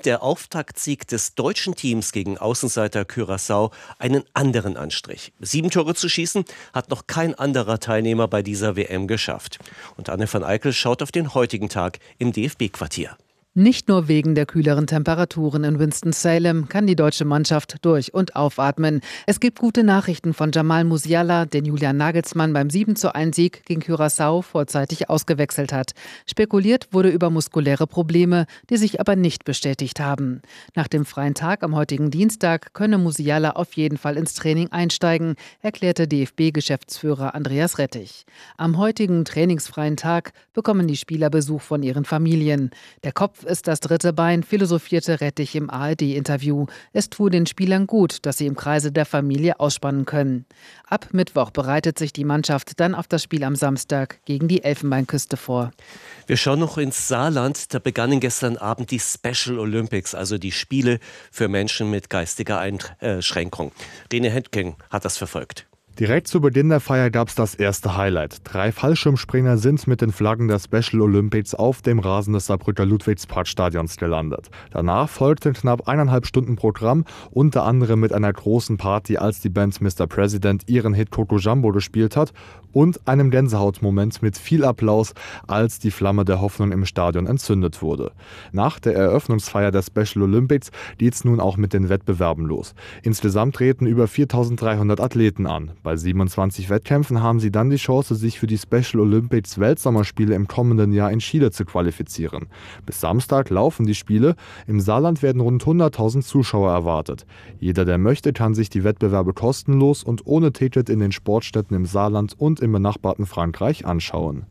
der Auftaktsieg des deutschen Teams gegen Außenseiter Curaçao einen anderen Anstrich. 7 Tore zu schießen hat noch kein anderer Teilnehmer bei dieser WM geschafft. Und Anne van Eickel schaut auf den heutigen Tag im DFB-Quartier. Nicht nur wegen der kühleren Temperaturen in Winston-Salem kann die deutsche Mannschaft durch- und aufatmen. Es gibt gute Nachrichten von Jamal Musiala, den Julian Nagelsmann beim 7:1-Sieg gegen Curaçao vorzeitig ausgewechselt hat. Spekuliert wurde über muskuläre Probleme, die sich aber nicht bestätigt haben. Nach dem freien Tag am heutigen Dienstag könne Musiala auf jeden Fall ins Training einsteigen, erklärte DFB-Geschäftsführer Andreas Rettich. Am heutigen trainingsfreien Tag bekommen die Spieler Besuch von ihren Familien. Der Kopf ist das dritte Bein, philosophierte Rettich im ARD-Interview. Es tue den Spielern gut, dass sie im Kreise der Familie ausspannen können. Ab Mittwoch bereitet sich die Mannschaft dann auf das Spiel am Samstag gegen die Elfenbeinküste vor. Wir schauen noch ins Saarland. Da begannen gestern Abend die Special Olympics, also die Spiele für Menschen mit geistiger Einschränkung. Rene Hetking hat das verfolgt. Direkt zu Beginn der Feier gab es das erste Highlight. 3 Fallschirmspringer sind mit den Flaggen der Special Olympics auf dem Rasen des Saarbrücker Ludwigsparkstadions gelandet. Danach folgte knapp 1,5 Stunden Programm, unter anderem mit einer großen Party, als die Band Mr. President ihren Hit Coco Jumbo gespielt hat, und einem Gänsehautmoment mit viel Applaus, als die Flamme der Hoffnung im Stadion entzündet wurde. Nach der Eröffnungsfeier der Special Olympics geht's nun auch mit den Wettbewerben los. Insgesamt treten über 4.300 Athleten an. Bei 27 Wettkämpfen haben sie dann die Chance, sich für die Special Olympics Weltsommerspiele im kommenden Jahr in Chile zu qualifizieren. Bis Samstag laufen die Spiele. Im Saarland werden rund 100.000 Zuschauer erwartet. Jeder, der möchte, kann sich die Wettbewerbe kostenlos und ohne Ticket in den Sportstätten im Saarland und im benachbarten Frankreich anschauen.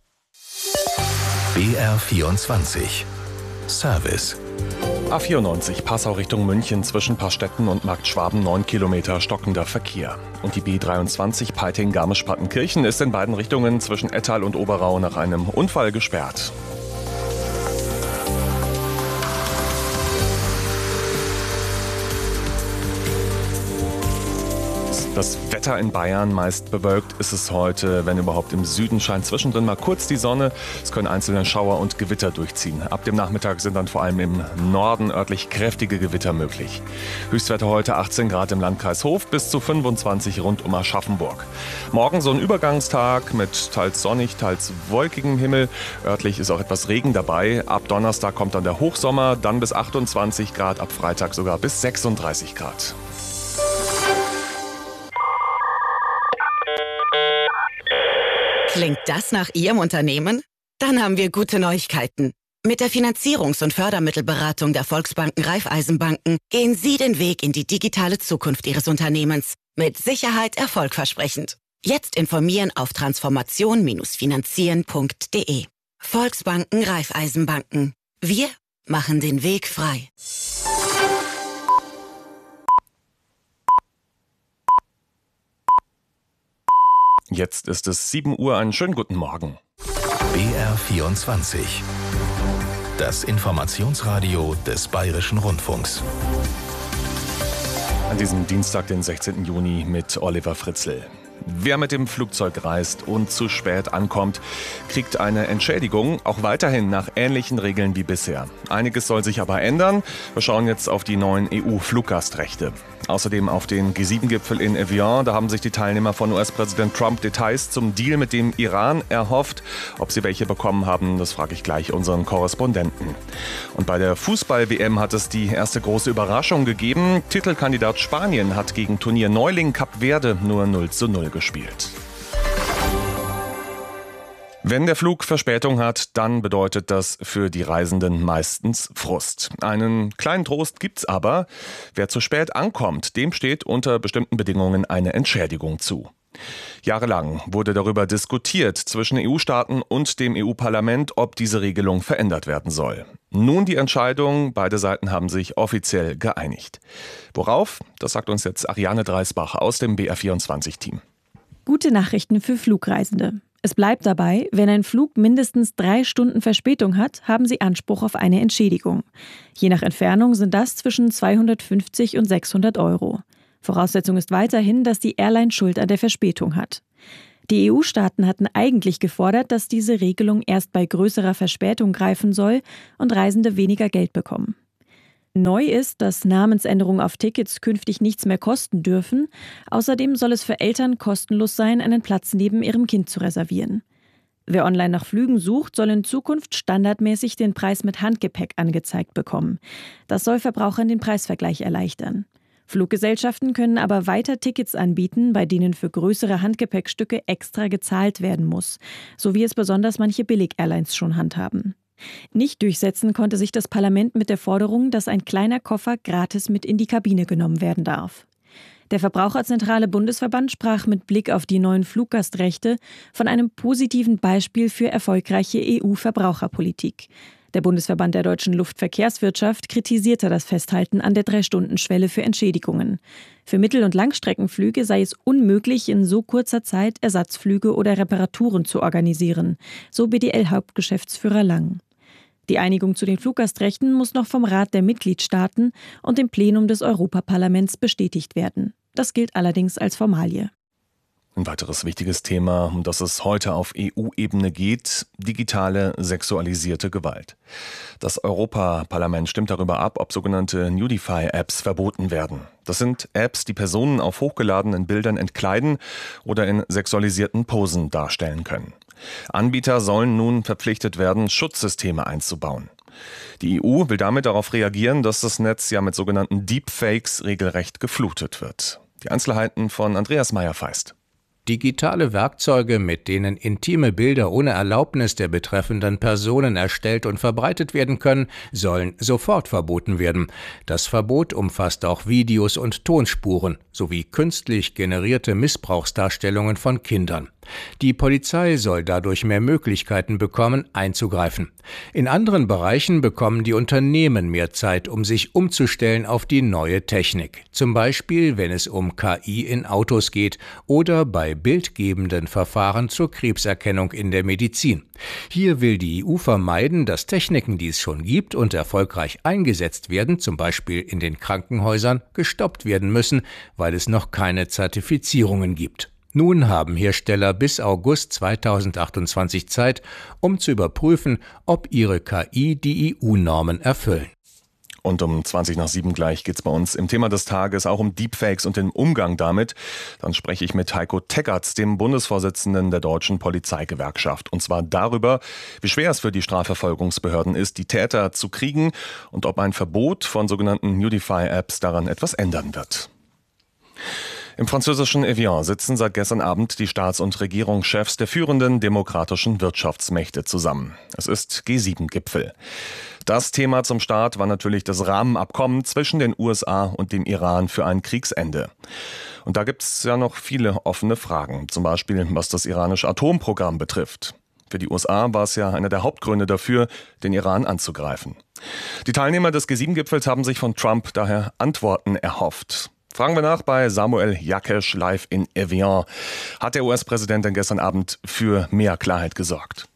BR24 Service. A94 Passau Richtung München zwischen Pastetten und Markt Schwaben 9 Kilometer stockender Verkehr. Und die B23 Peiting-Garmisch-Partenkirchen ist in beiden Richtungen zwischen Ettal und Oberau nach einem Unfall gesperrt. Das Wetter in Bayern, meist bewölkt ist es heute, wenn überhaupt im Süden scheint zwischendrin mal kurz die Sonne. Es können einzelne Schauer und Gewitter durchziehen. Ab dem Nachmittag sind dann vor allem im Norden örtlich kräftige Gewitter möglich. Höchstwerte heute 18 Grad im Landkreis Hof bis zu 25 rund um Aschaffenburg. Morgen so ein Übergangstag mit teils sonnig, teils wolkigem Himmel. Örtlich ist auch etwas Regen dabei. Ab Donnerstag kommt dann der Hochsommer, dann bis 28 Grad, ab Freitag sogar bis 36 Grad. Klingt das nach Ihrem Unternehmen? Dann haben wir gute Neuigkeiten. Mit der Finanzierungs- und Fördermittelberatung der Volksbanken Raiffeisenbanken gehen Sie den Weg in die digitale Zukunft Ihres Unternehmens. Mit Sicherheit erfolgversprechend. Jetzt informieren auf transformation-finanzieren.de. Volksbanken Raiffeisenbanken. Wir machen den Weg frei. Jetzt ist es 7 Uhr. Einen schönen guten Morgen. BR24. Das Informationsradio des Bayerischen Rundfunks. An diesem Dienstag, den 16. Juni, mit Oliver Fritzl. Wer mit dem Flugzeug reist und zu spät ankommt, kriegt eine Entschädigung, auch weiterhin nach ähnlichen Regeln wie bisher. Einiges soll sich aber ändern. Wir schauen jetzt auf die neuen EU-Fluggastrechte. Außerdem auf den G7-Gipfel in Evian. Da haben sich die Teilnehmer von US-Präsident Trump Details zum Deal mit dem Iran erhofft. Ob sie welche bekommen haben, das frage ich gleich unseren Korrespondenten. Und bei der Fußball-WM hat es die erste große Überraschung gegeben. Titelkandidat Spanien hat gegen Turnierneuling Kap Verde nur 0:0 gespielt. Wenn der Flug Verspätung hat, dann bedeutet das für die Reisenden meistens Frust. Einen kleinen Trost gibt's aber. Wer zu spät ankommt, dem steht unter bestimmten Bedingungen eine Entschädigung zu. Jahrelang wurde darüber diskutiert zwischen EU-Staaten und dem EU-Parlament, ob diese Regelung verändert werden soll. Nun die Entscheidung, beide Seiten haben sich offiziell geeinigt. Worauf? Das sagt uns jetzt Ariane Dreisbach aus dem BR24-Team. Gute Nachrichten für Flugreisende. Es bleibt dabei, wenn ein Flug mindestens 3 Stunden Verspätung hat, haben Sie Anspruch auf eine Entschädigung. Je nach Entfernung sind das zwischen 250 und 600 €. Voraussetzung ist weiterhin, dass die Airline Schuld an der Verspätung hat. Die EU-Staaten hatten eigentlich gefordert, dass diese Regelung erst bei größerer Verspätung greifen soll und Reisende weniger Geld bekommen. Neu ist, dass Namensänderungen auf Tickets künftig nichts mehr kosten dürfen. Außerdem soll es für Eltern kostenlos sein, einen Platz neben ihrem Kind zu reservieren. Wer online nach Flügen sucht, soll in Zukunft standardmäßig den Preis mit Handgepäck angezeigt bekommen. Das soll Verbrauchern den Preisvergleich erleichtern. Fluggesellschaften können aber weiter Tickets anbieten, bei denen für größere Handgepäckstücke extra gezahlt werden muss, so wie es besonders manche Billig-Airlines schon handhaben. Nicht durchsetzen konnte sich das Parlament mit der Forderung, dass ein kleiner Koffer gratis mit in die Kabine genommen werden darf. Der Verbraucherzentrale Bundesverband sprach mit Blick auf die neuen Fluggastrechte von einem positiven Beispiel für erfolgreiche EU-Verbraucherpolitik. Der Bundesverband der deutschen Luftverkehrswirtschaft kritisierte das Festhalten an der 3-Stunden-Schwelle für Entschädigungen. Für Mittel- und Langstreckenflüge sei es unmöglich, in so kurzer Zeit Ersatzflüge oder Reparaturen zu organisieren, so BDL-Hauptgeschäftsführer Lang. Die Einigung zu den Fluggastrechten muss noch vom Rat der Mitgliedstaaten und dem Plenum des Europaparlaments bestätigt werden. Das gilt allerdings als Formalie. Ein weiteres wichtiges Thema, um das es heute auf EU-Ebene geht: digitale sexualisierte Gewalt. Das Europaparlament stimmt darüber ab, ob sogenannte Nudify-Apps verboten werden. Das sind Apps, die Personen auf hochgeladenen Bildern entkleiden oder in sexualisierten Posen darstellen können. Anbieter sollen nun verpflichtet werden, Schutzsysteme einzubauen. Die EU will damit darauf reagieren, dass das Netz ja mit sogenannten Deepfakes regelrecht geflutet wird. Die Einzelheiten von Andreas Meyer-Feist. Digitale Werkzeuge, mit denen intime Bilder ohne Erlaubnis der betreffenden Personen erstellt und verbreitet werden können, sollen sofort verboten werden. Das Verbot umfasst auch Videos und Tonspuren sowie künstlich generierte Missbrauchsdarstellungen von Kindern. Die Polizei soll dadurch mehr Möglichkeiten bekommen, einzugreifen. In anderen Bereichen bekommen die Unternehmen mehr Zeit, um sich umzustellen auf die neue Technik. Zum Beispiel, wenn es um KI in Autos geht oder bei bildgebenden Verfahren zur Krebserkennung in der Medizin. Hier will die EU vermeiden, dass Techniken, die es schon gibt und erfolgreich eingesetzt werden, zum Beispiel in den Krankenhäusern, gestoppt werden müssen, weil es noch keine Zertifizierungen gibt. Nun haben Hersteller bis August 2028 Zeit, um zu überprüfen, ob ihre KI die EU-Normen erfüllen. Und um 6:20 gleich geht's bei uns im Thema des Tages auch um Deepfakes und den Umgang damit. Dann spreche ich mit Heiko Teckertz, dem Bundesvorsitzenden der Deutschen Polizeigewerkschaft. Und zwar darüber, wie schwer es für die Strafverfolgungsbehörden ist, die Täter zu kriegen und ob ein Verbot von sogenannten Nudify-Apps daran etwas ändern wird. Im französischen Evian sitzen seit gestern Abend die Staats- und Regierungschefs der führenden demokratischen Wirtschaftsmächte zusammen. Es ist G7-Gipfel. Das Thema zum Start war natürlich das Rahmenabkommen zwischen den USA und dem Iran für ein Kriegsende. Und da gibt es ja noch viele offene Fragen, zum Beispiel was das iranische Atomprogramm betrifft. Für die USA war es ja einer der Hauptgründe dafür, den Iran anzugreifen. Die Teilnehmer des G7-Gipfels haben sich von Trump daher Antworten erhofft. Fragen wir nach bei Samuel Jakesh live in Evian. Hat der US-Präsident denn gestern Abend für mehr Klarheit gesorgt?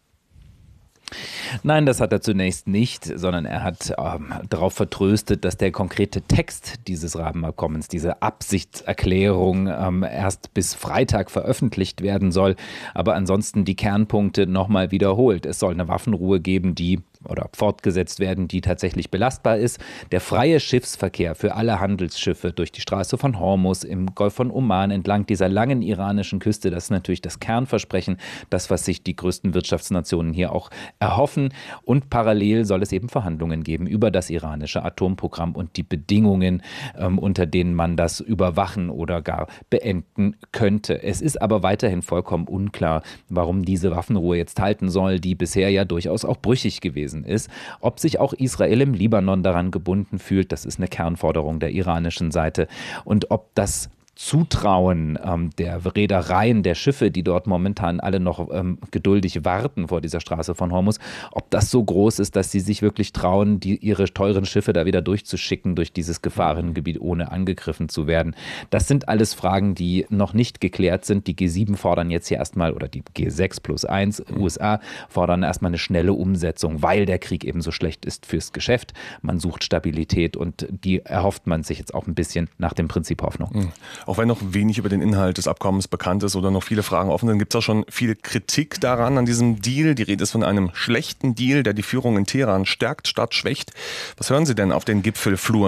Nein, das hat er zunächst nicht, sondern er hat darauf vertröstet, dass der konkrete Text dieses Rahmenabkommens, diese Absichtserklärung erst bis Freitag veröffentlicht werden soll, aber ansonsten die Kernpunkte nochmal wiederholt. Es soll eine Waffenruhe geben, die fortgesetzt werden, die tatsächlich belastbar ist. Der freie Schiffsverkehr für alle Handelsschiffe durch die Straße von Hormuz, im Golf von Oman, entlang dieser langen iranischen Küste, das ist natürlich das Kernversprechen, das, was sich die größten Wirtschaftsnationen hier auch erhoffen. Und parallel soll es eben Verhandlungen geben über das iranische Atomprogramm und die Bedingungen, unter denen man das überwachen oder gar beenden könnte. Es ist aber weiterhin vollkommen unklar, warum diese Waffenruhe jetzt halten soll, die bisher ja durchaus auch brüchig gewesen ist. Ob sich auch Israel im Libanon daran gebunden fühlt, das ist eine Kernforderung der iranischen Seite. Und ob das Zutrauen der Reedereien, der Schiffe, die dort momentan alle noch geduldig warten vor dieser Straße von Hormuz, ob das so groß ist, dass sie sich wirklich trauen, ihre teuren Schiffe da wieder durchzuschicken durch dieses Gefahrengebiet, ohne angegriffen zu werden. Das sind alles Fragen, die noch nicht geklärt sind. Die G7 fordern jetzt hier erstmal, oder die G6+1 USA fordern erstmal eine schnelle Umsetzung, weil der Krieg eben so schlecht ist fürs Geschäft. Man sucht Stabilität und die erhofft man sich jetzt auch ein bisschen nach dem Prinzip Hoffnung. Auch wenn noch wenig über den Inhalt des Abkommens bekannt ist oder noch viele Fragen offen sind, gibt es auch schon viel Kritik daran, an diesem Deal. Die Rede ist von einem schlechten Deal, der die Führung in Teheran stärkt statt schwächt. Was hören Sie denn auf den Gipfelfluren